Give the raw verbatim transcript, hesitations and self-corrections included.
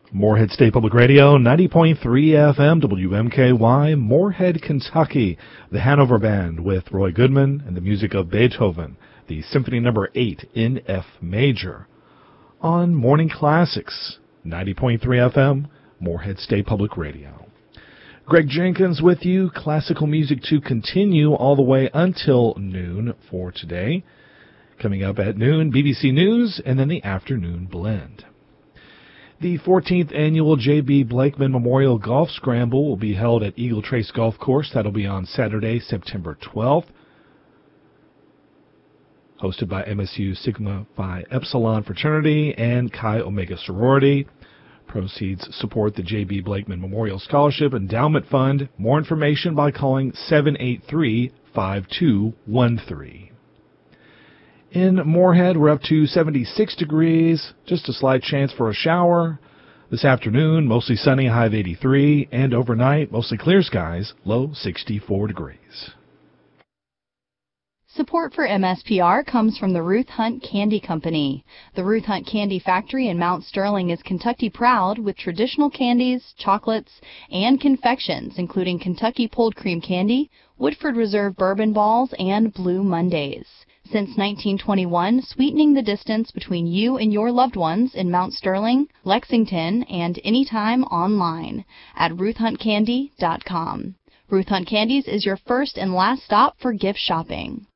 Moorhead State Public Radio, ninety point three F M, W M K Y, Moorhead, Kentucky. The Hanover Band with Roy Goodman and the music of Beethoven, the Symphony Number eight in F major. On Morning Classics, ninety point three F M, Moorhead State Public Radio. Greg Jenkins with you, classical music to continue all the way until noon for today. Coming up at noon, B B C News, and then the afternoon blend. The fourteenth Annual J B. Blakeman Memorial Golf Scramble will be held at Eagle Trace Golf Course. That'll be on Saturday, September twelfth. Hosted by M S U Sigma Phi Epsilon Fraternity and Chi Omega Sorority. Proceeds support the J B. Blakeman Memorial Scholarship Endowment Fund. More information by calling seven eight three, five two one three. In Moorhead, we're up to seventy-six degrees, just a slight chance for a shower. This afternoon, mostly sunny, high of eighty-three, and overnight, mostly clear skies, low sixty-four degrees. Support for M S P R comes from the Ruth Hunt Candy Company. The Ruth Hunt Candy Factory in Mount Sterling is Kentucky proud with traditional candies, chocolates, and confections, including Kentucky Pulled Cream Candy, Woodford Reserve Bourbon Balls, and Blue Mondays. Since nineteen twenty-one, sweetening the distance between you and your loved ones in Mount Sterling, Lexington, and anytime online at ruth hunt candy dot com. Ruth Hunt Candies is your first and last stop for gift shopping.